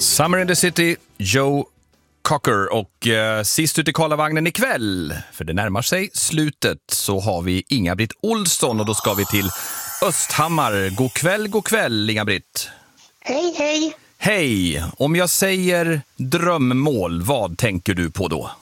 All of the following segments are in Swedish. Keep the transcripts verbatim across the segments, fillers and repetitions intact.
Summer in the City, Joe Cocker. Och eh, sist ut i Karlavagnen ikväll, för det närmar sig slutet, så har vi Inga-Britt Olsson och då ska vi till Östhammar. God kväll, god kväll Inga-Britt. Hej, hej. Hej, om jag säger drömmål, vad tänker du på då?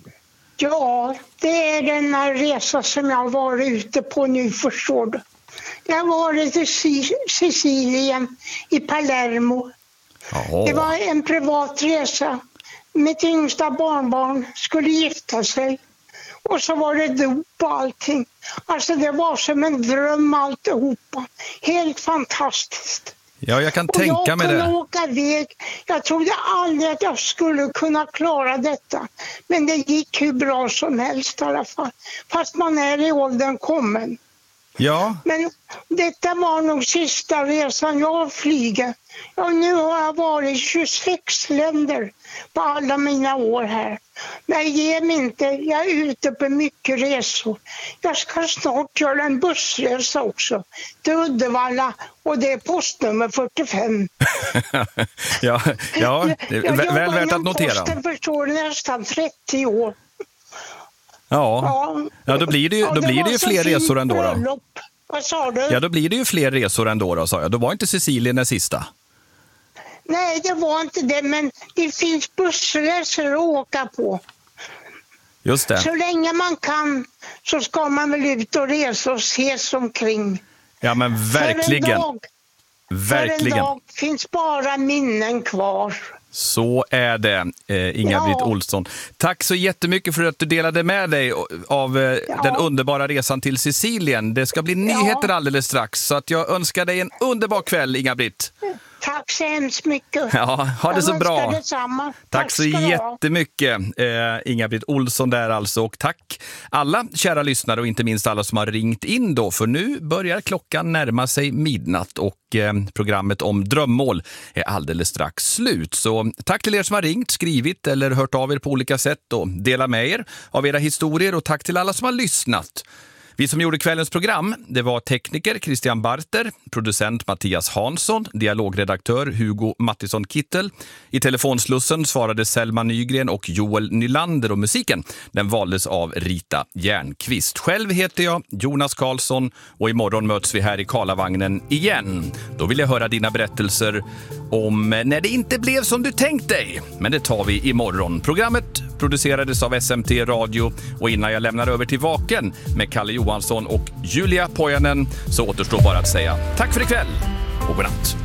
Ja, det är den här resan som jag har varit ute på nu, förstår du. Jag har varit i Sicilien, i Palermo. Jaha. Det var en privat resa. Mitt yngsta barnbarn skulle gifta sig. Och så var det dop och allting. Alltså det var som en dröm alltihopa. Helt fantastiskt. Ja, jag kan och tänka jag mig kunde det. åka iväg. Jag trodde aldrig att jag skulle kunna klara detta. Men det gick hur bra som helst i alla fall. Fast man är i åldern kommen. Ja. Men detta var nog sista resan jag flyger. Ja, nu har jag varit i tjugosex länder på alla mina år här. Men ge mig inte, jag är ute på mycket resor. Jag ska snart göra en bussresa också till Uddevalla och det är postnummer fyrtiofem. ja, ja, det är jag väl, väl värt att notera. Posten förstår nästan trettio år. Ja, Ja, ja då blir det ju, ja, då det blir var det ju så fler fint resor ändå då. bröllop. Vad sa du? Ja, då blir det ju fler resor ändå då, sa jag. Då var inte Sicilien den sista. Nej, det var inte det, men det finns bussresor att åka på. Just det. Så länge man kan så ska man väl ut och resa och ses omkring. Ja, men verkligen. För en dag, verkligen. För en dag finns bara minnen kvar. Så är det, eh, Inga-Britt Ja. Olsson. Tack så jättemycket för att du delade med dig av eh, Ja. den underbara resan till Sicilien. Det ska bli nyheter Ja. alldeles strax, så att jag önskar dig en underbar kväll, Inga-Britt. Tack så hemskt mycket. Ja, ha det så Jag bra. önskar detsamma. Tack så ska du ha. jättemycket, eh, Inga-Britt Olsson där alltså. Och tack alla kära lyssnare och inte minst alla som har ringt in då. För nu börjar klockan närma sig midnatt och eh, programmet om drömmål är alldeles strax slut. Så tack till er som har ringt, skrivit eller hört av er på olika sätt och dela med er av era historier. Och tack till alla som har lyssnat. Vi som gjorde kvällens program, det var tekniker Christian Barter, producent Mattias Hansson, dialogredaktör Hugo Mattisson Kittel. I telefonslussen svarade Selma Nygren och Joel Nylander, och musiken den valdes av Rita Järnqvist. Själv heter jag Jonas Karlsson och imorgon möts vi här i Karlavagnen igen. Då vill jag höra dina berättelser om när det inte blev som du tänkt dig. Men det tar vi imorgon. Programmet producerades av S M T Radio, och innan jag lämnar över till Vaken med Kalle Johansson och Julia Pojanen så återstår bara att säga tack för ikväll och godnatt.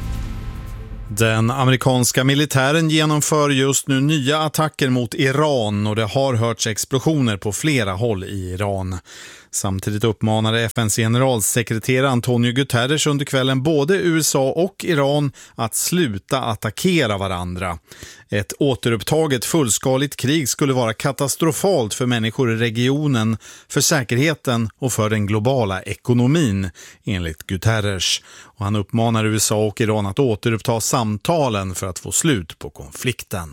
Den amerikanska militären genomför just nu nya attacker mot Iran och det har hörts explosioner på flera håll i Iran. Samtidigt uppmanade F N:s generalsekreterare Antonio Guterres under kvällen både U S A och Iran att sluta attackera varandra. Ett återupptaget fullskaligt krig skulle vara katastrofalt för människor i regionen, för säkerheten och för den globala ekonomin, enligt Guterres. Och han uppmanar U S A och Iran att återuppta samtalen för att få slut på konflikten.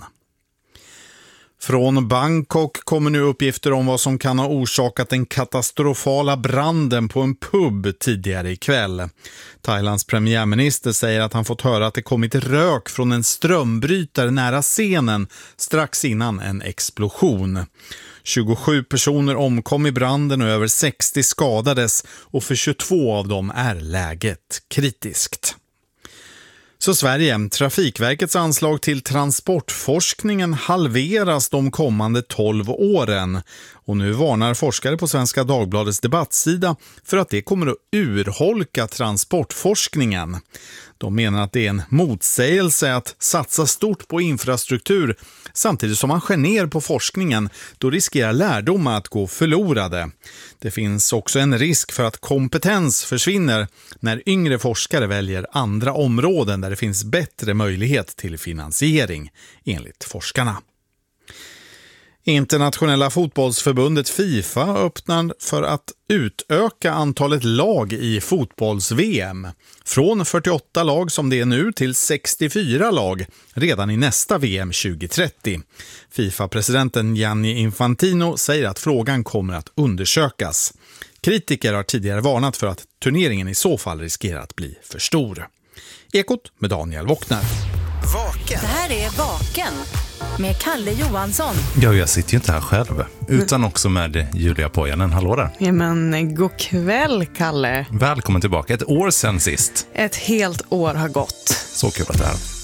Från Bangkok kommer nu uppgifter om vad som kan ha orsakat den katastrofala branden på en pub tidigare ikväll. Thailands premiärminister säger att han fått höra att det kommit rök från en strömbrytare nära scenen strax innan en explosion. tjugosju personer omkom i branden och över sextio skadades, och för tjugotvå av dem är läget kritiskt. Så Sverige, Trafikverkets anslag till transportforskningen halveras de kommande tolv åren. Och nu varnar forskare på Svenska Dagbladets debattsida för att det kommer att urholka transportforskningen. De menar att det är en motsägelse att satsa stort på infrastruktur samtidigt som man skär ner på forskningen, då riskerar lärdomar att gå förlorade. Det finns också en risk för att kompetens försvinner när yngre forskare väljer andra områden där det finns bättre möjlighet till finansiering, enligt forskarna. Internationella fotbollsförbundet FIFA öppnar för att utöka antalet lag i fotbolls-V M. Från fyrtioåtta lag som det är nu till sextiofyra lag redan i nästa V M tjugohundratrettio. FIFA-presidenten Gianni Infantino säger att frågan kommer att undersökas. Kritiker har tidigare varnat för att turneringen i så fall riskerar att bli för stor. Ekot med Daniel Wockner. Vaken. Det här är Vaken med Kalle Johansson. Ja, jag sitter ju inte här själv, utan också med Julia Pojanen. Hallå där. Ja, men god kväll, Kalle. Välkommen tillbaka. Ett år sedan sist. Ett helt år har gått. Så kul att det är.